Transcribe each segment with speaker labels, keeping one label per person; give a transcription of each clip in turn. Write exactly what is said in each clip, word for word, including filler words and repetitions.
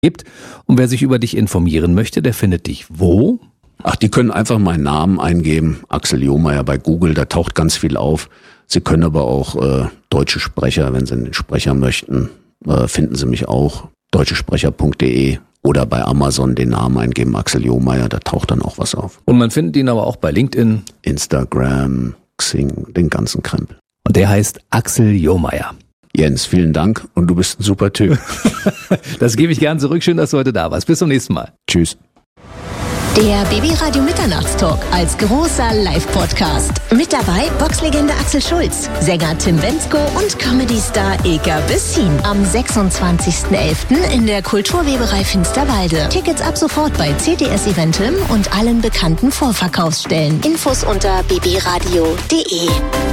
Speaker 1: gibt. Und wer sich über dich informieren möchte, der findet dich wo?
Speaker 2: Ach, die können einfach meinen Namen eingeben, Axel Lohmeier bei Google, da taucht ganz viel auf. Sie können aber auch äh, deutsche Sprecher, wenn Sie einen Sprecher möchten, äh, finden Sie mich auch, deutschesprecher punkt de oder bei Amazon den Namen eingeben, Axel Lohmeier, da taucht dann auch was auf.
Speaker 1: Und man findet ihn aber auch bei LinkedIn,
Speaker 2: Instagram, Xing, den ganzen Krempel.
Speaker 1: Und der heißt Axel Lohmeier.
Speaker 2: Jens, vielen Dank und du bist ein super Typ.
Speaker 1: Das gebe ich gern zurück. Schön, dass du heute da warst. Bis zum nächsten Mal.
Speaker 2: Tschüss.
Speaker 3: Der B B Radio Mitternachtstalk als großer Live-Podcast. Mit dabei Boxlegende Axel Schulz, Sänger Tim Bendzko und Comedy-Star Ilka Bessin. Am sechsundzwanzigsten elften in der Kulturweberei Finsterwalde. Tickets ab sofort bei C T S Eventim und allen bekannten Vorverkaufsstellen. Infos unter b b radio punkt de.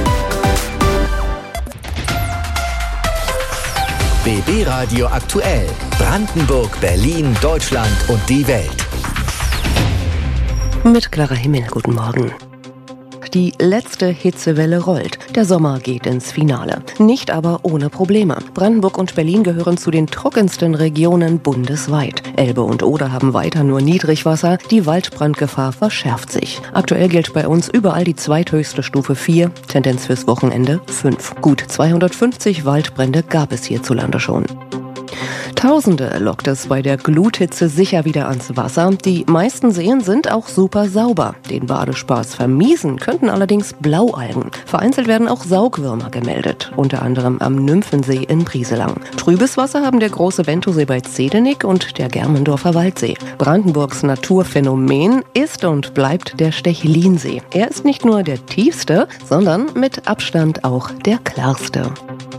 Speaker 4: B B Radio aktuell. Brandenburg, Berlin, Deutschland und die Welt.
Speaker 5: Mit Clara Himmel, guten Morgen. Die letzte Hitzewelle rollt. Der Sommer geht ins Finale. Nicht aber ohne Probleme. Brandenburg und Berlin gehören zu den trockensten Regionen bundesweit. Elbe und Oder haben weiter nur Niedrigwasser. Die Waldbrandgefahr verschärft sich. Aktuell gilt bei uns überall die zweithöchste Stufe vier, Tendenz fürs Wochenende fünf. Gut zweihundertfünfzig Waldbrände gab es hierzulande schon. Tausende lockt es bei der Gluthitze sicher wieder ans Wasser. Die meisten Seen sind auch super sauber. Den Badespaß vermiesen könnten allerdings Blaualgen. Vereinzelt werden auch Saugwürmer gemeldet, unter anderem am Nymphensee in Brieselang. Trübes Wasser haben der große Ventosee bei Zedenik und der Germendorfer Waldsee. Brandenburgs Naturphänomen ist und bleibt der Stechlinsee. Er ist nicht nur der tiefste, sondern mit Abstand auch der klarste.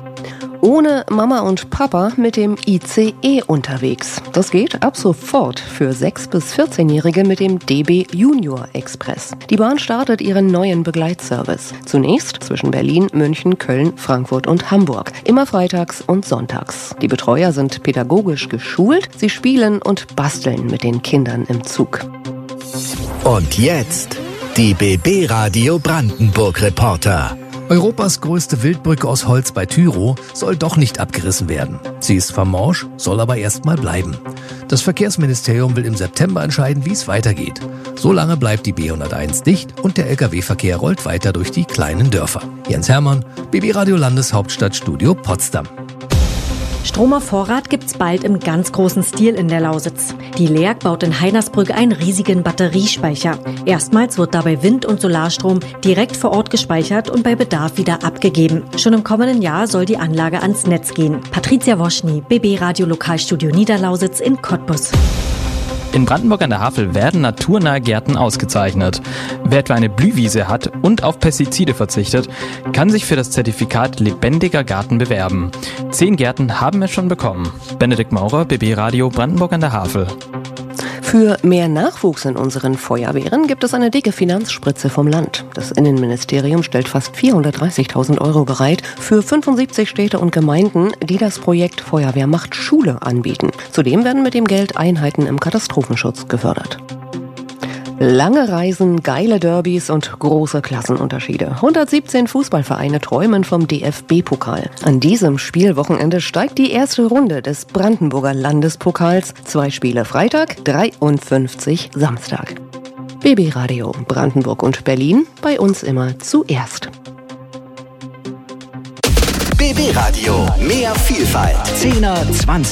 Speaker 5: Ohne Mama und Papa mit dem I C E unterwegs. Das geht ab sofort für sechs- bis vierzehnjährige mit dem D B Junior Express. Die Bahn startet ihren neuen Begleitservice. Zunächst zwischen Berlin, München, Köln, Frankfurt und Hamburg. Immer freitags und sonntags. Die Betreuer sind pädagogisch geschult. Sie spielen und basteln mit den Kindern im Zug.
Speaker 4: Und jetzt die B B Radio Brandenburg Reporter.
Speaker 1: Europas größte Wildbrücke aus Holz bei Tyrow soll doch nicht abgerissen werden. Sie ist vermorsch, soll aber erstmal bleiben. Das Verkehrsministerium will im September entscheiden, wie es weitergeht. So lange bleibt die B hunderteins dicht und der L K W-Verkehr rollt weiter durch die kleinen Dörfer. Jens Hermann, B B Radio Landeshauptstadtstudio Potsdam.
Speaker 6: Strom auf Vorrat gibt's bald im ganz großen Stil in der Lausitz. Die L E A G baut in Heinersbrück einen riesigen Batteriespeicher. Erstmals wird dabei Wind- und Solarstrom direkt vor Ort gespeichert und bei Bedarf wieder abgegeben. Schon im kommenden Jahr soll die Anlage ans Netz gehen. Patricia Woschny, B B Radio Lokalstudio Niederlausitz in Cottbus.
Speaker 7: In Brandenburg an der Havel werden naturnahe Gärten ausgezeichnet. Wer etwa eine Blühwiese hat und auf Pestizide verzichtet, kann sich für das Zertifikat Lebendiger Garten bewerben. Zehn Gärten haben es schon bekommen. Benedikt Maurer, B B Radio Brandenburg an der Havel.
Speaker 5: Für mehr Nachwuchs in unseren Feuerwehren gibt es eine dicke Finanzspritze vom Land. Das Innenministerium stellt fast vierhundertdreißigtausend Euro bereit für fünfundsiebzig Städte und Gemeinden, die das Projekt Feuerwehr macht Schule anbieten. Zudem werden mit dem Geld Einheiten im Katastrophenschutz gefördert. Lange Reisen, geile Derbys und große Klassenunterschiede. hundertsiebzehn Fußballvereine träumen vom D F B-Pokal. An diesem Spielwochenende steigt die erste Runde des Brandenburger Landespokals. Zwei Spiele Freitag, dreiundfünfzig Samstag. B B Radio Brandenburg und Berlin, bei uns immer zuerst.
Speaker 4: B B Radio, mehr Vielfalt. Zehner, zwanzig